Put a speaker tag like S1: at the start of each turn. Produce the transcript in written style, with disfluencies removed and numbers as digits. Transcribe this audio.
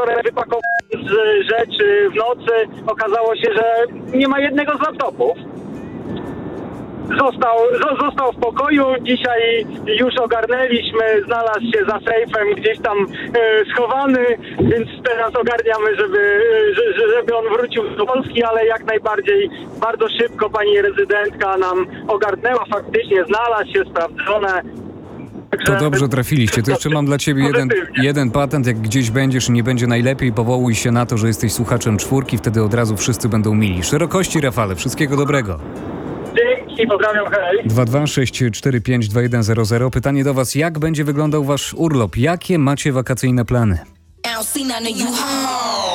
S1: wieczorem wypakowując rzeczy w nocy, okazało się, że nie ma jednego z laptopów. Został w pokoju, dzisiaj już ogarnęliśmy, znalazł się za sejfem gdzieś tam schowany, więc teraz ogarniamy, żeby on wrócił do Polski, ale jak najbardziej bardzo szybko pani rezydentka nam ogarnęła, faktycznie znalazł się, sprawdzone.
S2: To dobrze trafiliście. To jeszcze mam dla ciebie jeden patent. Jak gdzieś będziesz i nie będzie najlepiej, powołuj się na to, że jesteś słuchaczem Czwórki, wtedy od razu wszyscy będą mili. Szerokości, Rafale, wszystkiego dobrego.
S1: Dzięki, pozdrawiam, hej.
S2: 226452100. Pytanie do was, jak będzie wyglądał wasz urlop? Jakie macie wakacyjne plany?